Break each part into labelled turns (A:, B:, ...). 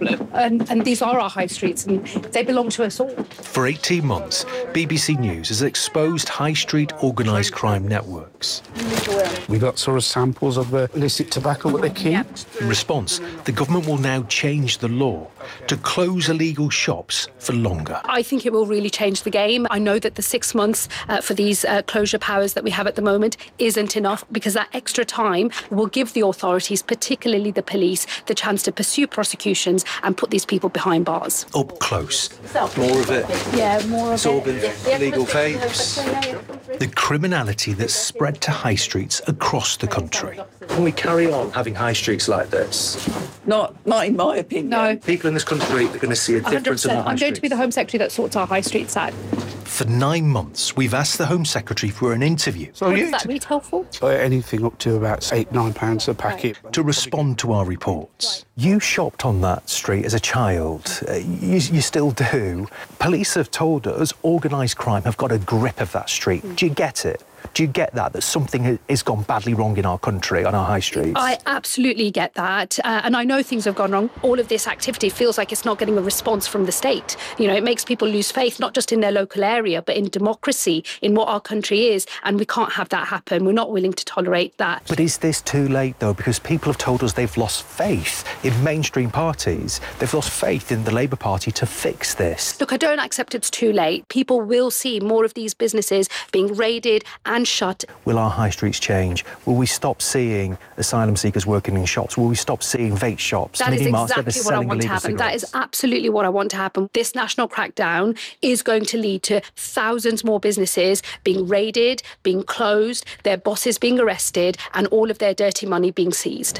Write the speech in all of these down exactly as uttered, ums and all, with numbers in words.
A: problem. And, and these are our high streets, and they belong to us all.
B: For eighteen months, B B C News has exposed high street organised crime networks.
C: We got sort of samples of the illicit tobacco that they keep.
A: Yep.
B: In response, the government will now change the law to close illegal shops for longer.
A: I think it will really change the game. I know that the six months uh, for these uh, closure powers that we have at the moment isn't enough, because that extra time will give the authorities, particularly the police, the chance to pursue prosecutions and put these people behind bars.
B: Up close.
D: More of it.
A: Yeah, more of
D: It's all
A: it.
D: been legal vapes.
B: The criminality that's spread to high streets across the country.
D: Can we carry on having high streets like this?
E: Not, not in my opinion.
A: No.
D: People in this country are going to see a
A: one hundred
D: difference in
A: percent.
D: the high
A: I'm going to be the
D: streets.
A: Home Secretary that sorts our high streets out.
B: For nine months, we've asked the Home Secretary for an interview
C: So
A: What
C: you
A: is that retail for?
C: uh, anything up to about eight, nine pounds a packet.
B: to respond to our reports. You shopped on that street as a child. Uh, you, you still do. Police have told us organised crime have got a grip of that street. Do you get it? Do you get that, that something has gone badly wrong in our country, on our high streets?
A: I absolutely get that. Uh, and I know things have gone wrong. All of this activity feels like it's not getting a response from the state. You know, it makes people lose faith, not just in their local area, but in democracy, in what our country is. And we can't have that happen. We're not willing to tolerate that.
B: But is this too late, though? Because people have told us they've lost faith in mainstream parties. They've lost faith in the Labour Party to fix this.
A: Look, I don't accept it's too late. People will see more of these businesses being raided and shut.
B: Will our high streets change? Will we stop seeing asylum seekers working in shops? Will we stop seeing vape shops,
A: That is
B: mini marts that are
A: exactly what I
B: selling
A: want to
B: illegal
A: happen. That is
B: cigarettes?
A: absolutely what I want to happen. This national crackdown is going to lead to thousands more businesses being raided, being closed, their bosses being arrested, and all of their dirty money being seized.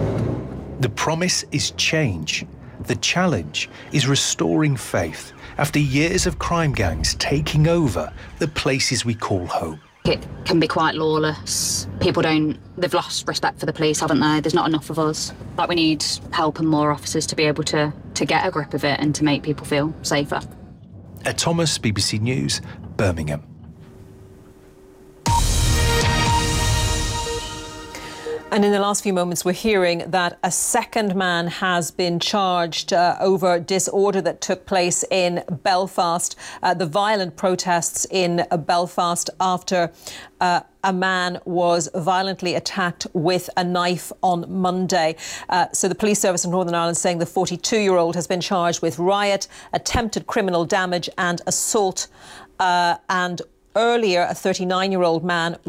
B: The promise is change. The challenge is restoring faith after years of crime gangs taking over the places we call home.
F: It can be quite lawless. People don't, they've lost respect for the police, haven't they? There's not enough of us. Like, we need help and more officers to be able to, to get a grip of it and to make people feel safer.
B: Ed Thomas, B B C News, Birmingham.
G: And in the last few moments, we're hearing that a second man has been charged uh, over disorder that took place in Belfast, uh, the violent protests in uh, Belfast after uh, a man was violently attacked with a knife on Monday. Uh, so the police service in Northern Ireland saying the forty-two-year-old has been charged with riot, attempted criminal damage and assault. Uh, and earlier, a thirty-nine-year-old man